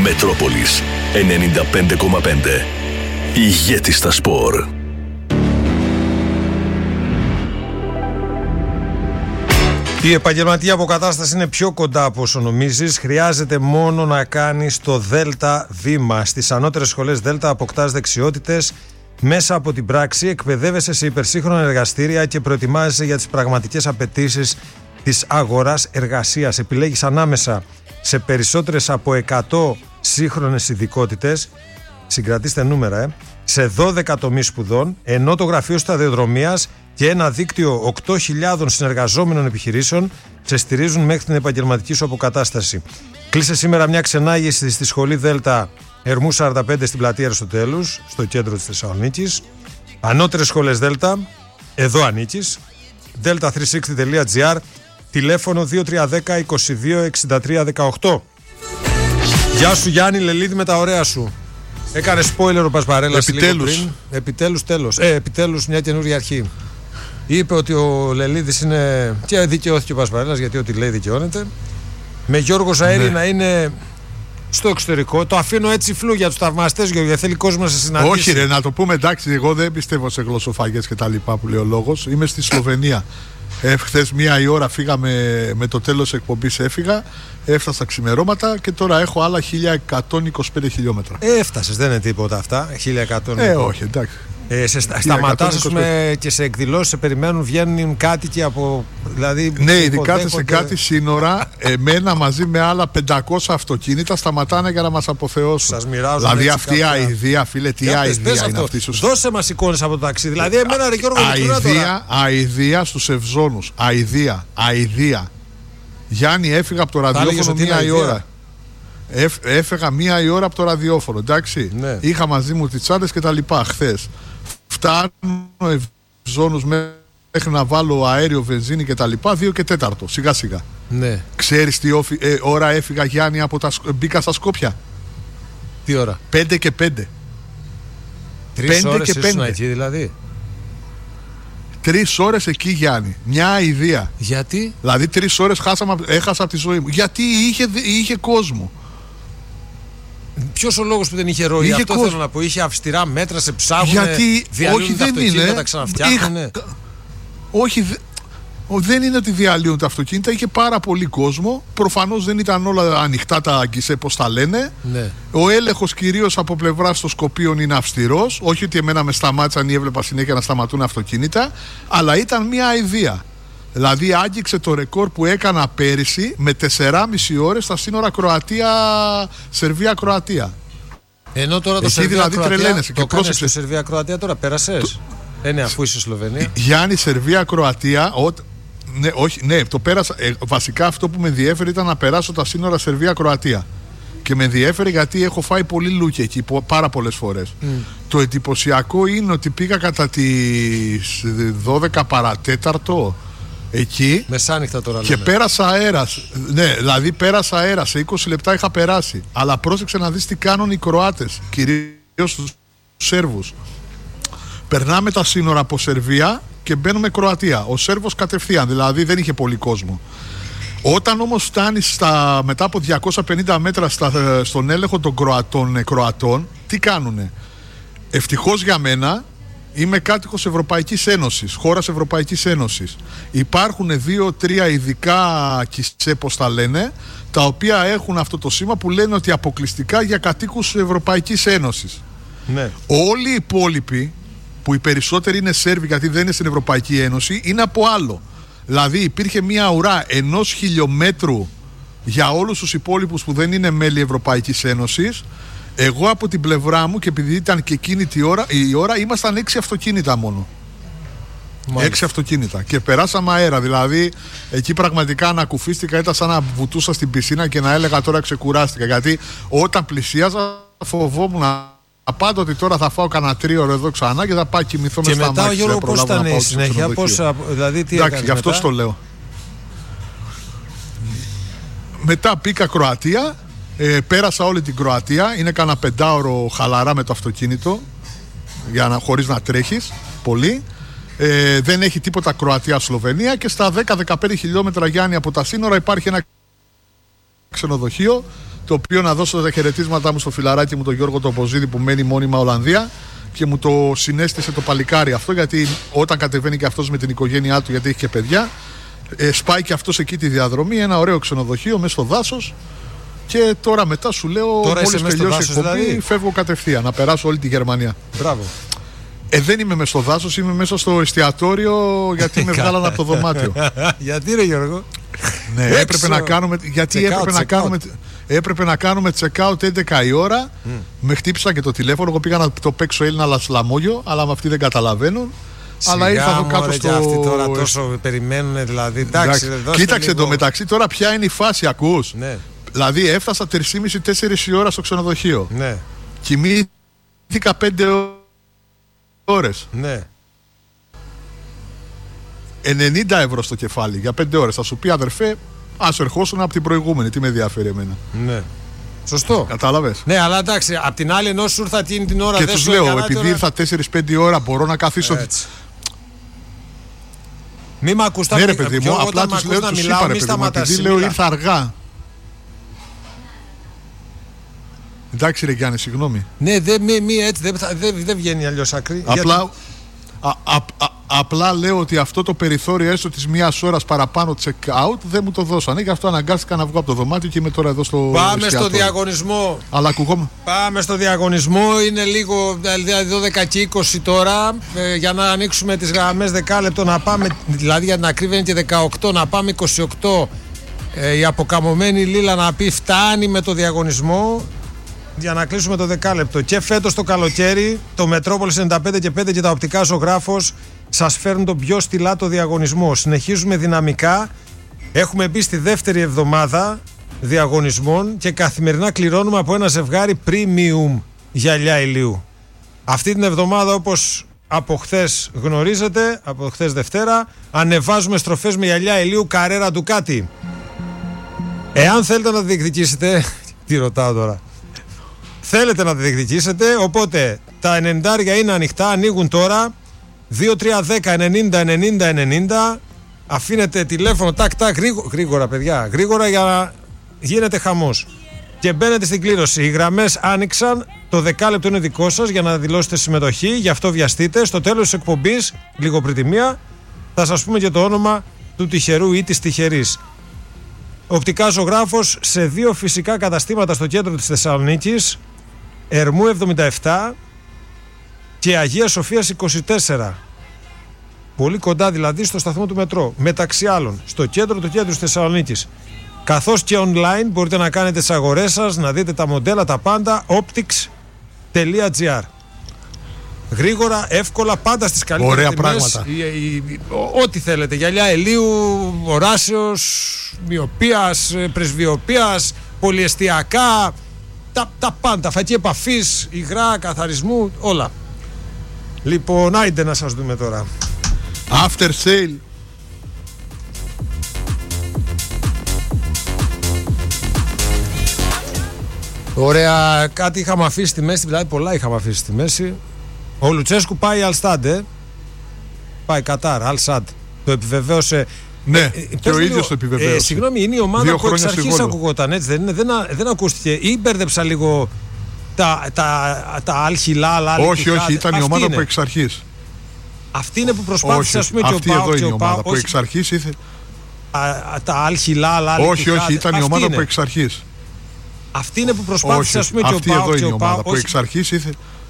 Μετρόπολης 95,5. Ηγέτης στα σπορ. Η επαγγελματική αποκατάσταση είναι πιο κοντά από όσο νομίζεις. Χρειάζεται μόνο να κάνεις το ΔΕΛΤΑ βήμα. Στις ανώτερες σχολές ΔΕΛΤΑ αποκτάς δεξιότητες μέσα από την πράξη, εκπαιδεύεσαι σε υπερσύγχρονα εργαστήρια και προετοιμάζεσαι για τις πραγματικές απαιτήσεις της αγοράς εργασίας. Επιλέγεις ανάμεσα σε περισσότερες από 100 σύγχρονες ειδικότητες. Συγκρατήστε νούμερα, σε 12 τομείς σπουδών, ενώ το γραφείο σταδιοδρομίας και ένα δίκτυο 8.000 συνεργαζόμενων επιχειρήσεων σε στηρίζουν μέχρι την επαγγελματική σου αποκατάσταση. Κλείσε σήμερα μια ξενάγηση στη σχολή ΔΕΛΤΑ Ερμού 45 στην πλατεία Αριστοτέλους, στο κέντρο της Θεσσαλονίκης. Ανώτερες σχολές ΔΕΛΤΑ, εδώ ανήκεις. delta360.gr, τηλέφωνο 2310 22 63 18. Γεια σου Γιάννη Λελίδη με τα ωραία σου. Έκανε spoiler ο Πασπαρέλας λίγο πριν. Επιτέλους μια καινούργια αρχή. Είπε ότι ο Λελίδης είναι. Και δικαιώθηκε ο Πασπαρέλας, γιατί ό,τι λέει δικαιώνεται. Με Γιώργο Ζαΐρη να είναι στο εξωτερικό. Το αφήνω έτσι φλού για τους θαυμαστές, Γιώργο. Θέλει κόσμο να σε συναντήσει. Όχι, ρε, να το πούμε εντάξει. Εγώ δεν πιστεύω σε γλωσσοφαγές και τα λοιπά που λέει ο λόγος. Είμαι στη Σλοβενία. Χθες 1 η ώρα φύγαμε, με το τέλος εκπομπής έφυγα. Έφτασα ξημερώματα και τώρα έχω άλλα 1125 χιλιόμετρα. Έφτασες, δεν είναι τίποτα αυτά. 1100. Όχι, εντάξει. Σταματάς και σε εκδηλώσεις, σε περιμένουν, βγαίνουν κάτοικοι από. Δηλαδή, ναι, ειδικά σε κάτι σύνορα, εμένα μαζί με άλλα 500 αυτοκίνητα σταματάνε για να μας αποθεώσουν. Σας μοιράζουν. Δηλαδή αυτή η αηδία, φίλε, τι αηδία είναι αυτή. Δώσε μας εικόνες από το ταξίδι. Δηλαδή, εμένα ρε Γιώργο, αηδία στους Ευζώνους. Αηδία. Γιάννη, έφυγα από το ραδιόφωνο 1 η ώρα. Έφεγα 1 η ώρα από το ραδιόφωνο, εντάξει. Ναι. Είχα μαζί μου τις τσάντες και τα λοιπά. Χθες φτάνω Ευζώνους μέχρι να βάλω αέριο, βενζίνη και τα λοιπά, 2 και 4, σιγά σιγά. Ναι. Ξέρεις τι ώρα έφυγα, Γιάννη, μπήκα στα Σκόπια? Τι ώρα? 5 και 5. 3 ώρες ήσουν εκεί δηλαδή? 3 ώρες εκεί, Γιάννη. Μια ιδέα. Γιατί? Δηλαδή 3 ώρες έχασα τη ζωή μου. Γιατί είχε κόσμο. Ποιος ο λόγος που δεν είχε ροή? Αυτό θέλω να πω. Είχε αυστηρά μέτρα, σε ψάχνουν. Γιατί όχι, δεν είναι. Τα ξαναφτιάχνουν. Όχι, δεν είναι ότι διαλύουν τα αυτοκίνητα. Είχε πάρα πολύ κόσμο. Προφανώς δεν ήταν όλα ανοιχτά τα γκισέ, πώς τα λένε. Ναι. Ο έλεγχος κυρίως από πλευράς των Σκοπίων είναι αυστηρός. Όχι ότι εμένα με σταμάτησαν ή έβλεπα συνέχεια να σταματούν αυτοκίνητα. Αλλά ήταν μια αηδία. Δηλαδή άγγιξε το ρεκόρ που έκανα πέρυσι με 4,5 ώρες στα σύνορα Σερβία-Κροατία. Ενώ τώρα το Σερβία-Κροατία το κάνεις στο Σερβία-Κροατία τώρα, πέρασες? Ναι, αφού είσαι Σλοβενία. Γιάννη, Σερβία-Κροατία, ναι, το πέρασα. Βασικά αυτό που με ενδιέφερε ήταν να περάσω τα σύνορα Σερβία-Κροατία. Και με ενδιέφερε γιατί έχω φάει πολύ λούκι εκεί πάρα πολλές φορές. Το εντυπωσιακό είναι ότι πήγα κατά τις 12 παρατέταρτο εκεί. Μεσάνυχτα τώρα και λέμε. Πέρασα αέρας. Ναι, δηλαδή πέρασα αέρα. Σε 20 λεπτά είχα περάσει. Αλλά πρόσεξε να δεις τι κάνουν οι Κροάτες, κυρίως τους Σέρβους. Περνάμε τα σύνορα από Σερβία και μπαίνουμε Κροατία. Ο Σέρβος κατευθείαν, δηλαδή δεν είχε πολύ κόσμο. Όταν όμως φτάνεις μετά από 250 μέτρα στον έλεγχο των Κροατών, τι κάνουνε? Ευτυχώς για μένα, είμαι κάτοικος Ευρωπαϊκής Ένωσης, χώρας Ευρωπαϊκής Ένωσης. Υπάρχουν 2-3 ειδικά κισέ, πώς τα λένε, τα οποία έχουν αυτό το σήμα που λένε ότι αποκλειστικά για κατοίκους Ευρωπαϊκής Ένωσης. Ναι. Όλοι οι υπόλοιποι, που οι περισσότεροι είναι Σέρβοι γιατί δεν είναι στην Ευρωπαϊκή Ένωση, είναι από άλλο. Δηλαδή υπήρχε μια ουρά 1 χιλιόμετρου για όλους τους υπόλοιπους που δεν είναι μέλη Ευρωπαϊκής Ένωσης. Εγώ από την πλευρά μου, και επειδή ήταν και εκείνη η ώρα, ήμασταν 6 αυτοκίνητα μόνο. Μάλιστα. 6 αυτοκίνητα. Και περάσαμε αέρα. Δηλαδή εκεί πραγματικά ανακουφίστηκα, ήταν σαν να βουτούσα στην πισίνα και να έλεγα τώρα ξεκουράστηκα. Γιατί όταν πλησίαζα φοβόμουν πάντα ότι τώρα θα φάω κανένα 3 ώρες εδώ ξανά και θα πάω κοιμηθώ με στα μάτια. Και μετά, Γιώργο, πώς ήταν η συνέχεια? Δηλαδή τι εντάξει, γι' αυτό το λέω. Μετά πήγα Κροατία. Πέρασα όλη την Κροατία. Είναι κάνα 5ωρο χαλαρά με το αυτοκίνητο, χωρίς να τρέχεις πολύ. Δεν έχει τίποτα Κροατία-Σλοβενία. Και στα 10-15 χιλιόμετρα, Γιάννη, από τα σύνορα υπάρχει ένα ξενοδοχείο, Το οποίο να δώσω τα χαιρετίσματά μου στο φιλαράκι μου τον Γιώργο Τοποζίδη που μένει μόνιμα Ολλανδία και μου το συνέστησε το παλικάρι αυτό, γιατί όταν κατεβαίνει και αυτός με την οικογένειά του, γιατί έχει και παιδιά, σπάει και αυτός εκεί τη διαδρομή, ένα ωραίο ξενοδοχείο μέσα στο δάσος. Και τώρα μετά σου λέω, μόλις τελειώσει η εκπομπή, δηλαδή, φεύγω κατευθείαν να περάσω όλη τη Γερμανία. Μπράβο. Δεν είμαι μέσα στο δάσος, είμαι μέσα στο εστιατόριο, γιατί με βγάλανε από το δωμάτιο. Γιατί ρε Γιώργο? Ναι, έπρεπε να κάνουμε. Γιατί έπρεπε να κάνουμε check-out 11 η ώρα. Με χτύπησα και το τηλέφωνο. Εγώ πήγα να το παίξω Έλληνα σλαμόγιο, αλλά με αυτοί δεν καταλαβαίνουν. Αλλά ήρθα εδώ κάτω στο. Αυτοί τώρα τόσο περιμένουν, δηλαδή. Εντάξει, κοίταξε εντωμεταξύ τώρα ποια είναι η φάση, ακούς. Ναι. Δηλαδή έφτασα 3,5-4 η ώρα στο ξενοδοχείο. Ναι. Κοιμήθηκα 5 ώρες. Ναι. 90 ευρώ στο κεφάλι για 5 ώρες. Θα σου πει, αδερφέ, ας ερχόσουν από την προηγούμενη. Τι με ενδιαφέρει εμένα. Ναι. Σωστό. Κατάλαβες. Ναι, αλλά εντάξει, απ' την άλλη, ενώ σου ήρθα εκείνη την ώρα. Και τους λέω, επειδή ήρθα 4-5 ώρα, μπορώ να καθίσω. Μη μ' ακούς τα ναι, ρε παιδί μου, απλά τους λέω, τους είπα, ρε παιδί μου, επειδή λέω ήρθα αργά. Εντάξει ρε Γιάννη, συγγνώμη. Ναι, έτσι δεν βγαίνει αλλιώς άκρη. Απλά λέω ότι αυτό το περιθώριο έστω της μιας ώρας παραπάνω check-out δεν μου το δώσανε. Γι' αυτό αναγκάστηκα να βγω από το δωμάτιο και είμαι τώρα εδώ στο. Πάμε στο διαγωνισμό. Αλλά ακουγόμαι. Πάμε στο διαγωνισμό. Είναι λίγο, δηλαδή 12 και 20 τώρα. Για να ανοίξουμε τις γραμμές δεκάλεπτο να πάμε. Δηλαδή για την ακρίβεια είναι και 18, να πάμε 28. Η αποκαμωμένη Λίλα να πει φτάνει με το διαγωνισμό. Για να κλείσουμε το δεκάλεπτο. Και φέτος το καλοκαίρι το Μετρόπολης 95 και 5 και τα οπτικά ζωγράφος σας φέρνουν τον πιο στυλάτο διαγωνισμό. Συνεχίζουμε δυναμικά. Έχουμε μπει στη δεύτερη εβδομάδα διαγωνισμών και καθημερινά κληρώνουμε από ένα ζευγάρι premium γυαλιά ηλίου. Αυτή την εβδομάδα, όπως από χθες γνωρίζετε, από χθες Δευτέρα, ανεβάζουμε στροφές με γυαλιά ηλίου Carrera Ducati. Εάν θέλετε να το διεκδικήσετε, τι ρωτάω τώρα, θέλετε να το διεκδικήσετε, οπότε τα 90 είναι ανοιχτά, ανοίγουν τώρα. 2-3-10-90-90-90. Αφήνετε τηλέφωνο, τάκ, γρήγορα παιδιά, γρήγορα για να γίνεται χαμός. Και μπαίνετε στην κλήρωση. Οι γραμμές άνοιξαν, το δεκάλεπτο είναι δικό σας για να δηλώσετε συμμετοχή, γι' αυτό βιαστείτε. Στο τέλος της εκπομπής, λίγο πριν τη μία, θα σας πούμε και το όνομα του τυχερού ή της τυχερής. Οπτικά ζωγράφος σε 2 φυσικά καταστήματα στο κέντρο της Θεσσαλονίκης, Ερμού 77 και Αγίας Σοφίας 24. Πολύ κοντά δηλαδή στο σταθμό του μετρό. Μεταξύ άλλων, στο κέντρο της Θεσσαλονίκης. Καθώς και online μπορείτε να κάνετε τις αγορές σας, να δείτε τα μοντέλα, τα πάντα, optics.gr. Γρήγορα, εύκολα, πάντα στις καλύτερες τιμές. Πράγματα. Ό,τι θέλετε. Γυαλιά ηλίου, οράσεως, μυοπίας, πρεσβυοπίας, πολυεστιακά, τα πάντα. Φακή επαφής, υγρά, καθαρισμού, όλα. Λοιπόν, άιντε να σας δούμε τώρα. After sale. Ωραία, κάτι είχαμε αφήσει στη μέση, δηλαδή πολλά είχαμε αφήσει στη μέση. Ο Λουτσέσκου πάει Αλστάντε. Πάει Κατάρ, Αλσάντ. Το επιβεβαίωσε. Ναι, και ο ίδιος το επιβεβαίωσε. Συγγνώμη, είναι η ομάδα που εξ αρχής ακουγόταν, έτσι δεν ακούστηκε. Ή μπέρδεψα λίγο τα Αλ-Χιλάλ. Όχι, ήταν η ομάδα που εξ αρχής. Αυτή είναι που προσπάθησε, ας πούμε, και ο Πάοκ. Αυτή εδώ είναι η ομάδα που εξ αρχής ήρθε. Τα Αλ-Χιλάλ, όχι, ήταν η ομάδα που εξ αρχής. Αυτή είναι που προσπάθησε, ας πούμε, και ο Πάοκ. Αυτή εδώ είναι η ομάδα που εξ αρχής ήρθε.